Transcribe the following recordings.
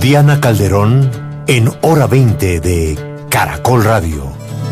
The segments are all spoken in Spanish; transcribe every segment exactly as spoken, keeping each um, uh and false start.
Diana Calderón en Hora veinte de Caracol Radio.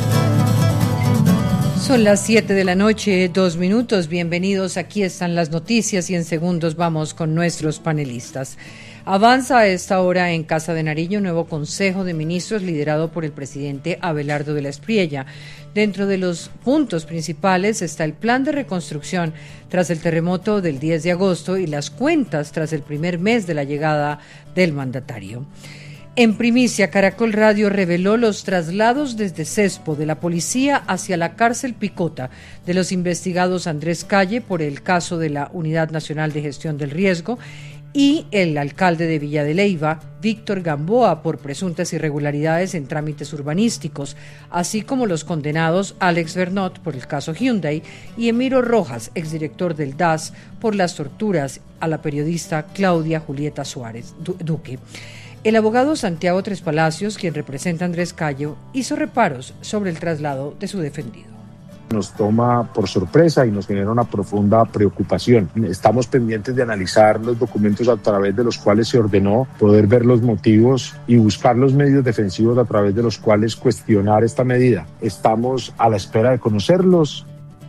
Son las siete de la noche, dos minutos. Bienvenidos, aquí están las noticias y en segundos vamos con nuestros panelistas. Avanza a esta hora en Casa de Nariño un nuevo Consejo de Ministros liderado por el presidente Abelardo de la Espriella. Dentro de los puntos principales está el plan de reconstrucción tras el terremoto del diez de agosto y las cuentas tras el primer mes de la llegada del mandatario. En primicia, Caracol Radio reveló los traslados desde Cespo de la policía hacia la cárcel Picota de los investigados Andrés Calle por el caso de la Unidad Nacional de Gestión del Riesgo y el alcalde de Villa de Leyva, Víctor Gamboa, por presuntas irregularidades en trámites urbanísticos, así como los condenados Alex Bernot por el caso Hyundai y Emiro Rojas, exdirector del D A S, por las torturas a la periodista Claudia Julieta Suárez Duque. El abogado Santiago Tres Palacios, quien representa a Andrés Calle, hizo reparos sobre el traslado de su defendido. Nos toma por sorpresa y nos genera una profunda preocupación. Estamos pendientes de analizar los documentos a través de los cuales se ordenó, poder ver los motivos y buscar los medios defensivos a través de los cuales cuestionar esta medida. Estamos a la espera de conocerlos.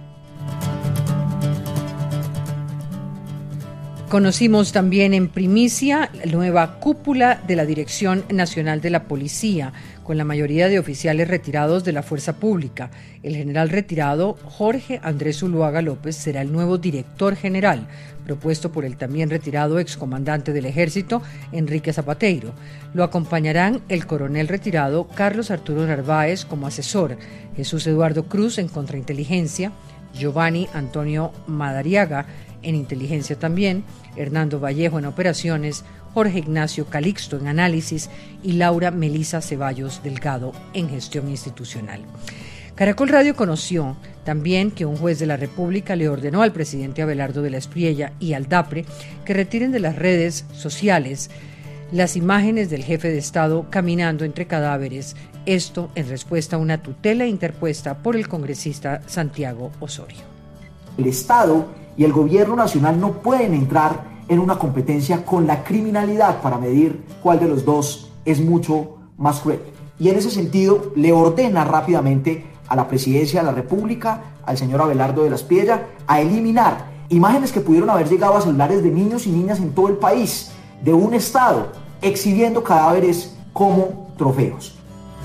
Conocimos también en primicia la nueva cúpula de la Dirección Nacional de la Policía, con la mayoría de oficiales retirados de la fuerza pública. El general retirado Jorge Andrés Zuluaga López será el nuevo director general, propuesto por el también retirado excomandante del Ejército, Enrique Zapateiro. Lo acompañarán el coronel retirado Carlos Arturo Narváez como asesor, Jesús Eduardo Cruz en contrainteligencia, Giovanni Antonio Madariaga en inteligencia también, Hernando Vallejo en operaciones, Jorge Ignacio Calixto en análisis y Laura Melisa Ceballos Delgado en gestión institucional. Caracol Radio conoció también que un juez de la República le ordenó al presidente Abelardo de la Espriella y al DAPRE que retiren de las redes sociales las imágenes del jefe de Estado caminando entre cadáveres, esto en respuesta a una tutela interpuesta por el congresista Santiago Osorio. El Estado y el gobierno nacional no pueden entrar en una competencia con la criminalidad para medir cuál de los dos es mucho más cruel. Y en ese sentido le ordena rápidamente a la presidencia de la República, al señor Abelardo de la Espriella, a eliminar imágenes que pudieron haber llegado a celulares de niños y niñas en todo el país, de un Estado exhibiendo cadáveres como trofeos.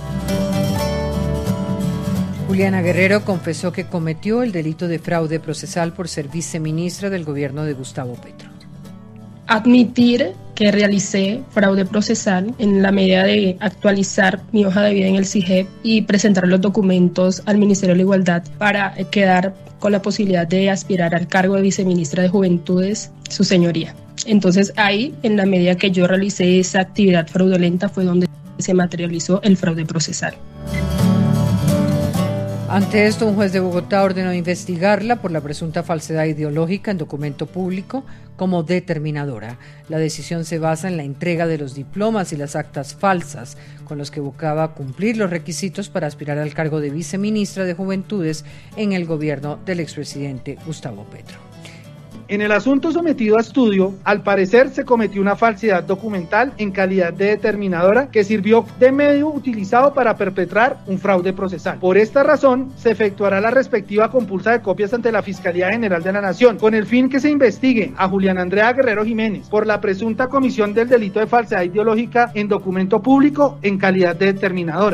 Juliana Guerrero confesó que cometió el delito de fraude procesal por ser viceministra del gobierno de Gustavo Petro. Admitir que realicé fraude procesal en la medida de actualizar mi hoja de vida en el C I G E P y presentar los documentos al Ministerio de la Igualdad para quedar con la posibilidad de aspirar al cargo de viceministra de Juventudes, su señoría. Entonces ahí, en la medida que yo realicé esa actividad fraudulenta, fue donde se materializó el fraude procesal. Ante esto, un juez de Bogotá ordenó investigarla por la presunta falsedad ideológica en documento público como determinadora. La decisión se basa en la entrega de los diplomas y las actas falsas, con los que buscaba cumplir los requisitos para aspirar al cargo de viceministra de Juventudes en el gobierno del expresidente Gustavo Petro. En el asunto sometido a estudio, al parecer se cometió una falsedad documental en calidad de determinadora que sirvió de medio utilizado para perpetrar un fraude procesal. Por esta razón, se efectuará la respectiva compulsa de copias ante la Fiscalía General de la Nación, con el fin que se investigue a Juliana Andrea Guerrero Jiménez por la presunta comisión del delito de falsedad ideológica en documento público en calidad de determinadora.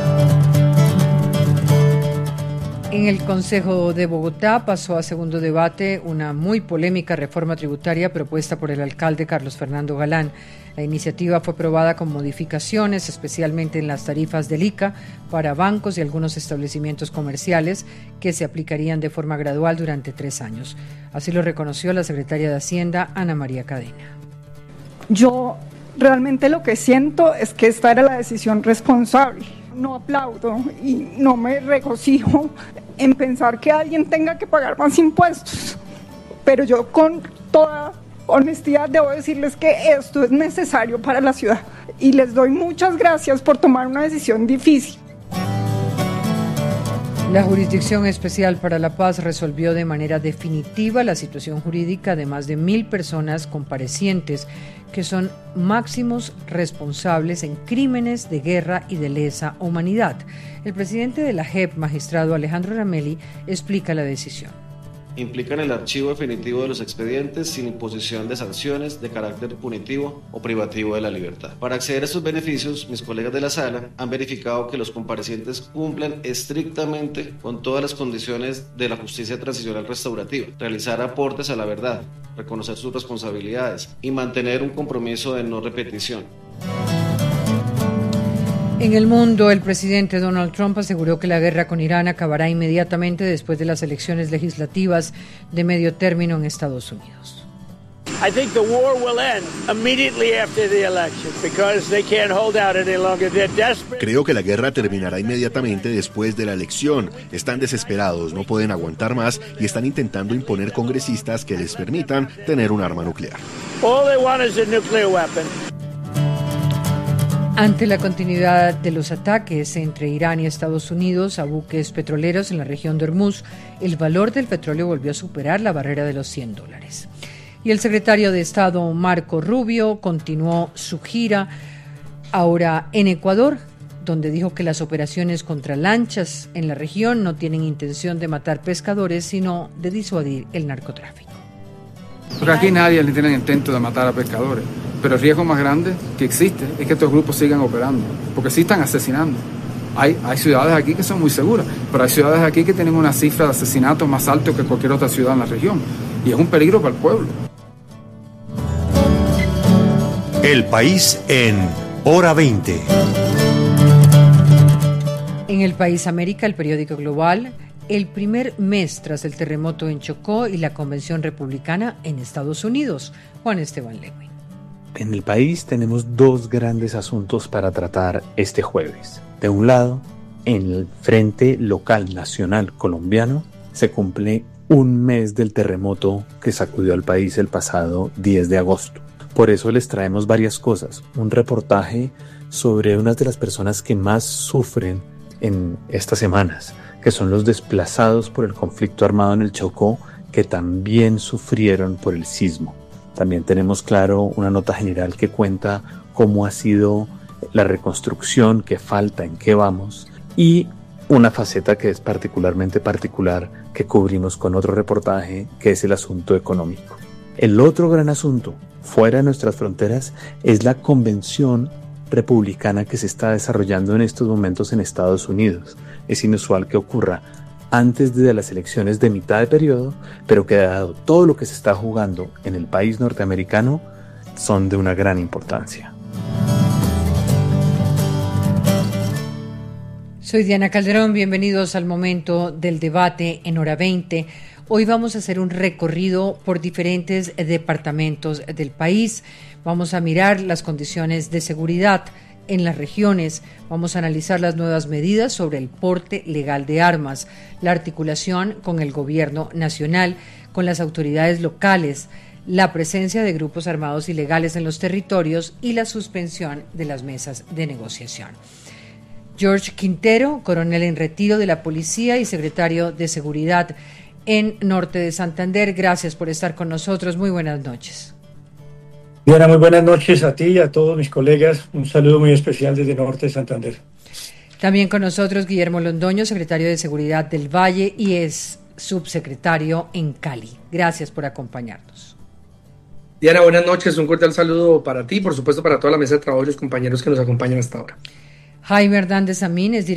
En el Consejo de Bogotá pasó a segundo debate una muy polémica reforma tributaria propuesta por el alcalde Carlos Fernando Galán. La iniciativa fue aprobada con modificaciones, especialmente en las tarifas del I C A para bancos y algunos establecimientos comerciales que se aplicarían de forma gradual durante tres años. Así lo reconoció la secretaria de Hacienda, Ana María Cadena. Yo realmente lo que siento es que esta era la decisión responsable. No aplaudo y no me regocijo en pensar que alguien tenga que pagar más impuestos, pero yo con toda honestidad debo decirles que esto es necesario para la ciudad y les doy muchas gracias por tomar una decisión difícil. La Jurisdicción Especial para la Paz resolvió de manera definitiva la situación jurídica de más de mil personas comparecientes que son máximos responsables en crímenes de guerra y de lesa humanidad. El presidente de la J E P, magistrado Alejandro Ramelli, explica la decisión. Implican el archivo definitivo de los expedientes sin imposición de sanciones de carácter punitivo o privativo de la libertad. Para acceder a estos beneficios, mis colegas de la sala han verificado que los comparecientes cumplan estrictamente con todas las condiciones de la justicia transicional restaurativa, realizar aportes a la verdad, reconocer sus responsabilidades y mantener un compromiso de no repetición. En el mundo, el presidente Donald Trump aseguró que la guerra con Irán acabará inmediatamente después de las elecciones legislativas de medio término en Estados Unidos. I think the war will end immediately after the election because they can't hold out any longer. They're desperate. Creo que la guerra terminará inmediatamente después de la elección. Están desesperados, no pueden aguantar más y están intentando imponer congresistas que les permitan tener un arma nuclear. All they want is a nuclear weapon. Ante la continuidad de los ataques entre Irán y Estados Unidos a buques petroleros en la región de Hormuz, el valor del petróleo volvió a superar la barrera de los cien dólares. Y el secretario de Estado Marco Rubio continuó su gira ahora en Ecuador, donde dijo que las operaciones contra lanchas en la región no tienen intención de matar pescadores, sino de disuadir el narcotráfico. Porque aquí nadie le tiene intento de matar a pescadores, pero el riesgo más grande que existe es que estos grupos sigan operando, porque sí están asesinando. Hay, hay ciudades aquí que son muy seguras, pero hay ciudades aquí que tienen una cifra de asesinatos más alta que cualquier otra ciudad en la región, y es un peligro para el pueblo. El país en Hora veinte. En el País América, el periódico Global, el primer mes tras el terremoto en Chocó y la convención republicana en Estados Unidos. Juan Esteban Lewin. En el país tenemos dos grandes asuntos para tratar este jueves. De un lado, en el Frente Local Nacional Colombiano, se cumple un mes del terremoto que sacudió al país el pasado diez de agosto. Por eso les traemos varias cosas. Un reportaje sobre unas de las personas que más sufren en estas semanas, que son los desplazados por el conflicto armado en el Chocó, que también sufrieron por el sismo. También tenemos, claro, una nota general que cuenta cómo ha sido la reconstrucción, qué falta, en qué vamos, y una faceta que es particularmente particular que cubrimos con otro reportaje, que es el asunto económico. El otro gran asunto, fuera de nuestras fronteras, es la convención republicana que se está desarrollando en estos momentos en Estados Unidos. Es inusual que ocurra antes de las elecciones de mitad de periodo, pero que dado todo lo que se está jugando en el país norteamericano, son de una gran importancia. Soy Diana Calderón, bienvenidos al momento del debate en Hora veinte. Hoy vamos a hacer un recorrido por diferentes departamentos del país. Vamos a mirar las condiciones de seguridad en las regiones. Vamos a analizar las nuevas medidas sobre el porte legal de armas, la articulación con el gobierno nacional, con las autoridades locales, la presencia de grupos armados ilegales en los territorios y la suspensión de las mesas de negociación. George Quintero, coronel en retiro de la policía y secretario de Seguridad en Norte de Santander, gracias por estar con nosotros. Muy buenas noches. Diana, muy buenas noches a ti y a todos mis colegas. Un saludo muy especial desde Norte de Santander. También con nosotros Guillermo Londoño, secretario de Seguridad del Valle y es subsecretario en Cali. Gracias por acompañarnos. Diana, buenas noches. Un cordial saludo para ti y por supuesto para toda la mesa de trabajo y los compañeros que nos acompañan hasta ahora. Jaime Hernández Amín es